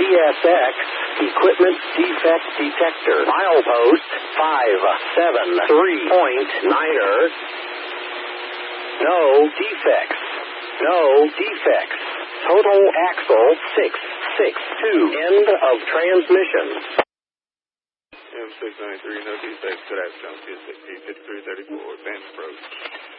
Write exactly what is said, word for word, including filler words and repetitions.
S X, equipment defect detector. Milepost five seven three point niner. No defects. No defects. Total axle six six two. End of transmission. M six ninety-three, no defects. Good afternoon, fifty-three thirty-four, advance approach.